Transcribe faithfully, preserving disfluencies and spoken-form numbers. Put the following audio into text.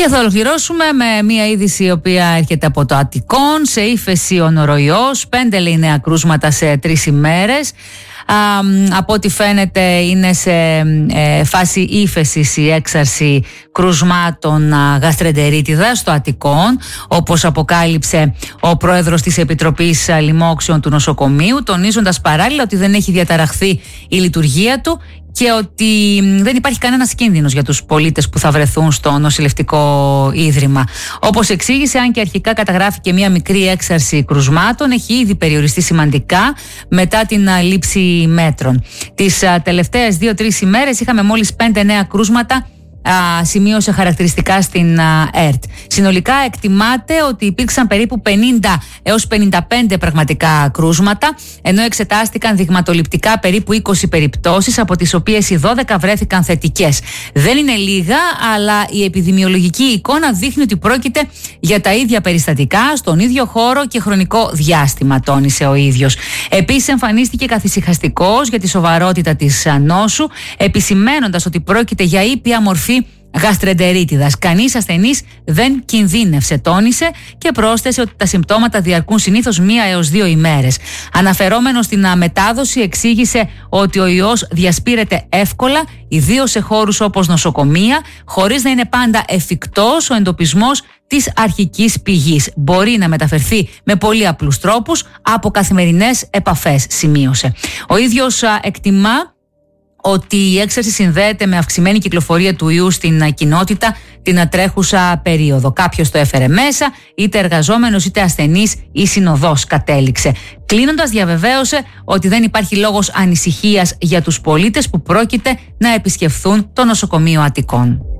Και θα ολοκληρώσουμε με μια είδηση η οποία έρχεται από το Αττικόν. Σε ύφεση ο νοροϊός, πέντε λέει νέα κρούσματα σε τρεις ημέρες. Α, από ό,τι φαίνεται είναι σε ε, φάση ύφεσης η έξαρση κρουσμάτων α, γαστρεντερίτιδας στο Αττικόν, όπως αποκάλυψε ο πρόεδρος της Επιτροπής Λοιμόξεων του νοσοκομείου, τονίζοντας παράλληλα ότι δεν έχει διαταραχθεί η λειτουργία του και ότι δεν υπάρχει κανένας κίνδυνος για τους πολίτες που θα βρεθούν στο νοσηλευτικό ίδρυμα. Όπως εξήγησε, αν και αρχικά καταγράφηκε μια μικρή έξαρση κρουσμάτων, έχει ήδη περιοριστεί σημαντικά μετά την λήψη μέτρων. Τις τελευταίες δύο-τρεις ημέρες είχαμε μόλις πέντε νέα κρούσματα, Α, σημείωσε χαρακτηριστικά στην α, ΕΡΤ. Συνολικά εκτιμάται ότι υπήρξαν περίπου πενήντα έως πενήντα πέντε πραγματικά κρούσματα, ενώ εξετάστηκαν δειγματοληπτικά περίπου είκοσι περιπτώσεις, από τις οποίες οι δώδεκα βρέθηκαν θετικές. Δεν είναι λίγα, αλλά η επιδημιολογική εικόνα δείχνει ότι πρόκειται για τα ίδια περιστατικά στον ίδιο χώρο και χρονικό διάστημα, τόνισε ο ίδιος. Επίσης εμφανίστηκε καθησυχαστικός για τη σοβαρότητα της νόσου, επισημαίνοντας ότι πρόκειται για ήπια μορφή γαστρεντερίτιδας. Κανείς ασθενής δεν κινδύνευσε, τόνισε, και πρόσθεσε ότι τα συμπτώματα διαρκούν συνήθως μία έως δύο ημέρες. Αναφερόμενος στην μετάδοση, εξήγησε ότι ο ιός διασπείρεται εύκολα, ιδίως σε χώρους όπως νοσοκομεία, χωρίς να είναι πάντα εφικτός ο εντοπισμός της αρχικής πηγής. Μπορεί να μεταφερθεί με πολύ απλούς τρόπους από καθημερινές επαφές, σημείωσε. Ο ίδιος α, εκτιμά ότι η έξαρση συνδέεται με αυξημένη κυκλοφορία του ιού στην κοινότητα την τρέχουσα περίοδο. Κάποιος το έφερε μέσα, είτε εργαζόμενος είτε ασθενής ή συνοδός, κατέληξε. Κλείνοντας, διαβεβαίωσε ότι δεν υπάρχει λόγος ανησυχίας για τους πολίτες που πρόκειται να επισκεφθούν το νοσοκομείο Αττικόν.